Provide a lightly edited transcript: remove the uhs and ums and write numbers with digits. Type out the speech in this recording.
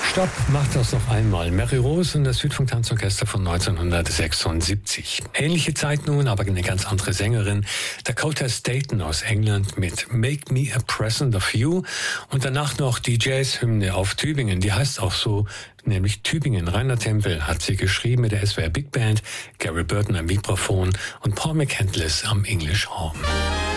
Stopp, macht das noch einmal. Mary Rose und das Südfunk-Tanzorchester von 1976. Ähnliche Zeit nun, aber eine ganz andere Sängerin. Dakota Staton aus England mit Make Me a Present of You. Und danach noch die Jazz-Hymne auf Tübingen. Die heißt auch so, nämlich Tübingen. Rainer Tempel hat sie geschrieben mit der SWR Big Band, Gary Burton am Mikrofon und Paul McCandless am English Horn.